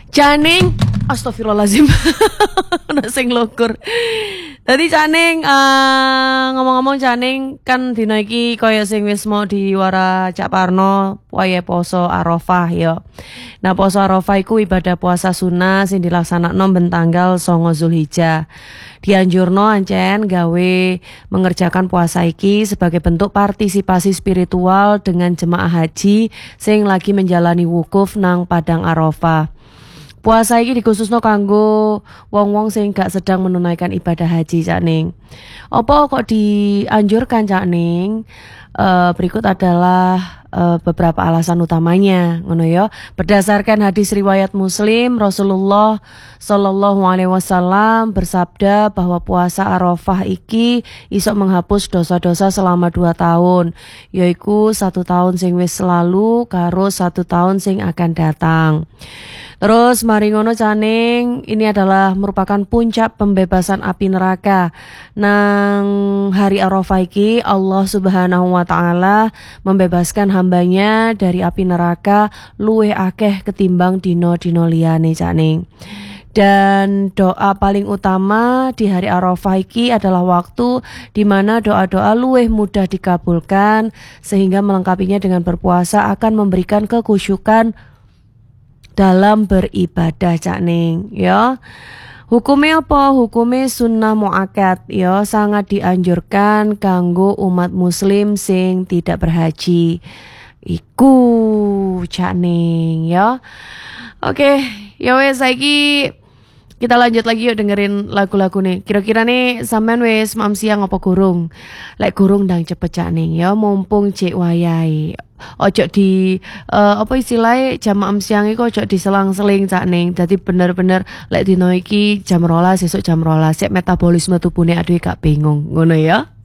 Caning, astagfirullahaladzim. Udah sing lokur. Tadi Caning ngomong-ngomong Caning kan dina iki kaya sing wis mau diwara Cak Parno wayahe poso Arafah ya. Nah poso Arafah iku ibadah puasa sunnah sing dilaksanakno ben tanggal 9 Zulhijjah. Dianjurno ancen gawe mengerjakan puasa iki sebagai bentuk partisipasi spiritual dengan jemaah haji sing lagi menjalani wukuf nang padang Arafah. Puasa iki dikhususno kanggo wong-wong sing gak sedang menunaikan ibadah haji Cak Ning. Apa kok dianjurkan Cak Ning? Berikut adalah beberapa alasan utamanya, ngono ya. Berdasarkan hadis riwayat Muslim, Rasulullah Shallallahu Alaihi Wasallam bersabda bahwa puasa Arafah iki iso menghapus dosa-dosa selama 2 tahun, yaiku 1 tahun sing wis lalu karo 1 tahun sing akan datang. Terus mari ngono Caning, ini adalah merupakan puncak pembebasan api neraka. Nang hari Arafah iki Allah Subhanahu wa taala membebaskan hambanya dari api neraka luwih akeh ketimbang dino-dino liyane Caning. Dan doa paling utama di hari Arafah iki adalah waktu di mana doa-doa luwih mudah dikabulkan, sehingga melengkapinya dengan berpuasa akan memberikan kekhusyukan dalam beribadah Cak Ning ya. Hukumnya apa? Hukumnya sunnah muakkad ya, sangat dianjurkan kanggo umat muslim sing tidak berhaji. Iku Cak Ning ya. Oke, ya wes saiki kita lanjut lagi yuk dengerin lagu-lagu nih. Kira-kira nih sampean wis mam siang apa gurung? Lek gurung ndang cepet Cak Ning ya, mumpung cek wayahe. Ojo di apa istilahnya jam mam siang iku ojo diselang-seling Cak Ning. Dadi bener-bener lek dino iki jam 12 sesuk jam 12 sik metabolisme tubuhne aduh gak bingung. Ngono ya.